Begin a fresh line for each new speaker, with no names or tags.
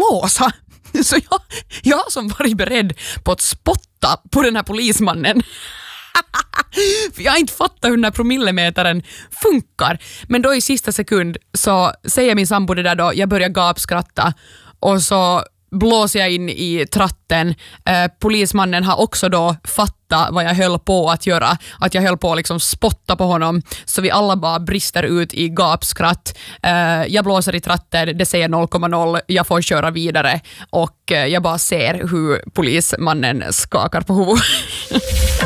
blåsa. Så jag som varit beredd på att spotta på den här polismannen. För jag har inte fattat hur den här promillemätaren funkar. Men då i sista sekund så säger min sambo det där då, jag börjar gapskratta och så blåser jag in i tratten. Polismannen har också då fattat vad jag höll på att göra. Att jag höll på att liksom spotta på honom. Så vi alla bara brister ut i gapskratt. Jag blåser i tratten, det säger 0,0. Jag får köra vidare. Och jag bara ser hur polismannen skakar på huvudet.